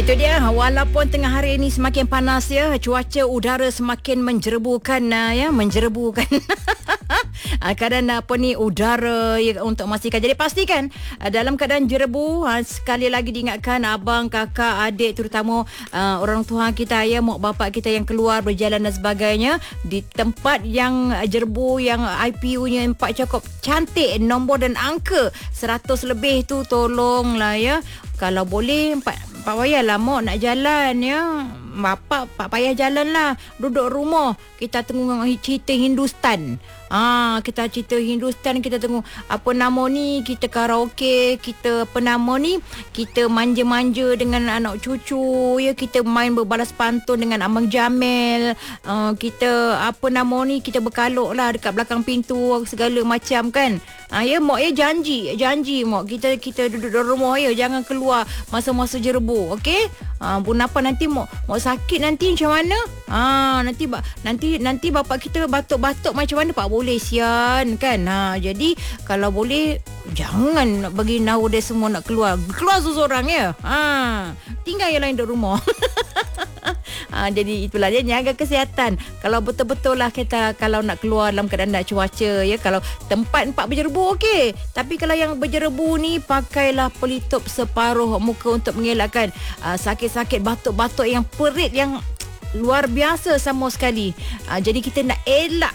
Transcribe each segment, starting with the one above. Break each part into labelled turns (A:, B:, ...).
A: Itu dia, walaupun tengah hari ini semakin panas ya, cuaca udara semakin menjerebukan ya, menjerebukan. Keadaan udara ya, untuk memastikan. Jadi pastikan dalam keadaan jerebu, sekali lagi diingatkan abang, kakak, adik, terutama orang tua kita ya, mak bapak kita yang keluar berjalan dan sebagainya di tempat yang jerebu, yang IPU-nya empat cukup cantik, nombor dan angka 100 lebih tu, tolonglah ya. Kalau boleh Pak payahlah mak nak jalan ya. Bapak payah jalan lah. Duduk rumah. Kita tengok cerita Hindustan. Kita cerita Hindustan, kita tengok apa nama ni, kita karaoke, kita apa nama ni, kita manja-manja dengan anak cucu ya, kita main berbalas pantun dengan Abang Jamil, kita apa nama ni, kita berkalok lah dekat belakang pintu segala macam kan. Ya mak ya, janji mak, kita duduk dalam rumah ya, jangan keluar masa-masa jerebu, okey? Kenapa nanti mak sakit nanti macam mana? Nanti bapak kita batuk-batuk macam mana Pak? Boleh sian kan. Jadi kalau boleh jangan bagi nahu dia semua nak keluar seorang ya. Tinggal yang lain di rumah. Jadi itulah dia, jaga kesihatan. Kalau betul-betul lah kita kalau nak keluar dalam keadaan nak cuaca ya, kalau tempat berjerebu okey, tapi kalau yang berjerebu ni pakailah pelitup separuh muka untuk mengelakkan sakit-sakit batuk-batuk yang perit yang luar biasa sama sekali. Jadi kita nak elak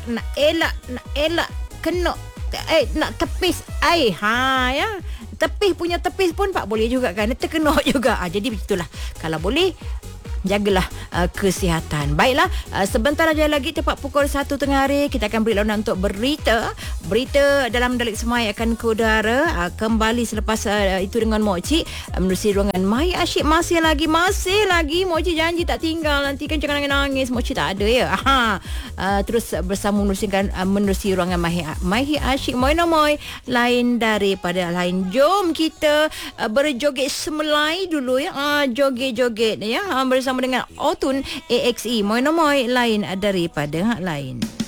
A: kena nak tepis air ya. Tepis pun Pak boleh juga kan, terkena juga. Jadi begitulah, kalau boleh jagalah kesihatan. Baiklah, sebentar aja lagi tepat pukul 1 tengah hari kita akan beri laluan untuk berita dalam Dalik Semai akan ke udara kembali selepas itu dengan Mok Cik menerusi ruangan Mahir Asyik. Masih lagi Mok Cik janji tak tinggal. Nanti kan jangan nangis, Mok Cik tak ada ya. Terus bersama menerusi ruangan Mahir Asyik. Moy lain daripada lain. Jom kita berjoget semelai dulu ya. Joget-joget ya bersama dengan Otun AXE. Moy lain daripada hak lain.